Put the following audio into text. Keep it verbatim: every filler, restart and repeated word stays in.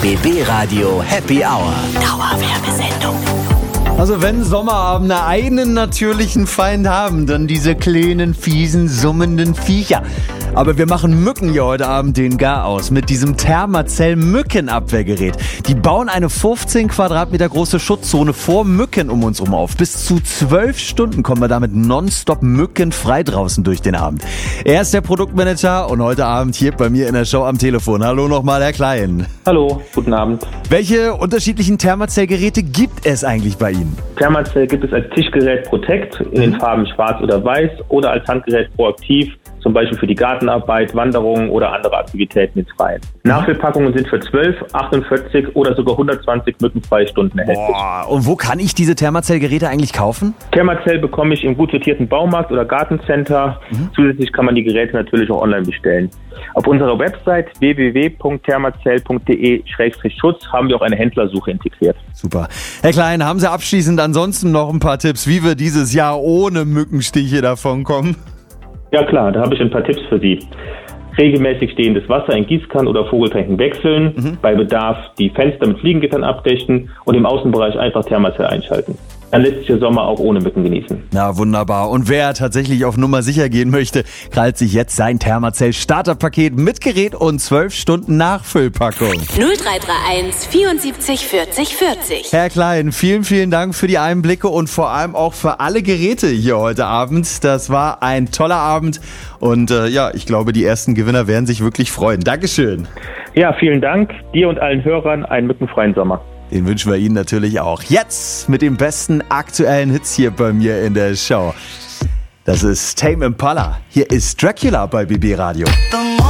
B B Radio Happy Hour. Dauerwerbesendung. Also wenn Sommerabende einen natürlichen Feind haben, dann diese kleinen, fiesen, summenden Viecher. Aber wir machen Mücken hier heute Abend den Garaus mit diesem Thermacell Mückenabwehrgerät. Die bauen eine fünfzehn Quadratmeter große Schutzzone vor Mücken um uns rum auf. Bis zu zwölf Stunden kommen wir damit nonstop mückenfrei draußen durch den Abend. Er ist der Produktmanager und heute Abend hier bei mir in der Show am Telefon. Hallo nochmal, Herr Klein. Hallo, guten Abend. Welche unterschiedlichen Thermacell-Geräte gibt es eigentlich bei Ihnen? Thermacell gibt es als Tischgerät Protect in den Farben schwarz oder weiß oder als Handgerät Proaktiv, zum Beispiel für die Gartenarbeit, Wanderungen oder andere Aktivitäten ins Freien. Nachfüllpackungen sind für zwölf, achtundvierzig oder sogar hundertzwanzig mückenfreie Stunden erhältlich. Boah, und wo kann ich diese Thermacell-Geräte eigentlich kaufen? Thermacell bekomme ich im gut sortierten Baumarkt oder Gartencenter. Mhm. Zusätzlich kann man die Geräte natürlich auch online bestellen. Auf unserer Website w w w punkt thermacell punkt d e Schrägstrich Schutz haben wir auch eine Händlersuche integriert. Super. Herr Klein, haben Sie abschließend ansonsten noch ein paar Tipps, wie wir dieses Jahr ohne Mückenstiche davonkommen? Ja klar, da habe ich ein paar Tipps für Sie. Regelmäßig stehendes Wasser in Gießkannen oder Vogeltränken wechseln, mhm. bei Bedarf die Fenster mit Fliegengittern abdichten und im Außenbereich einfach Thermacell einschalten. Dann lässt sich der Sommer auch ohne Mücken genießen. Na wunderbar. Und wer tatsächlich auf Nummer sicher gehen möchte, krallt sich jetzt sein Thermacell Starterpaket mit Gerät und zwölf Stunden Nachfüllpackung. null drei drei eins vierundsiebzig vierzig vierzig. Herr Klein, vielen, vielen Dank für die Einblicke und vor allem auch für alle Geräte hier heute Abend. Das war ein toller Abend und äh, ja, ich glaube, die ersten Gewinner werden sich wirklich freuen. Dankeschön. Ja, vielen Dank. Dir und allen Hörern einen mückenfreien Sommer. Den wünschen wir Ihnen natürlich auch. Jetzt mit den besten aktuellen Hits hier bei mir in der Show. Das ist Tame Impala. Hier ist Dracula bei B B Radio.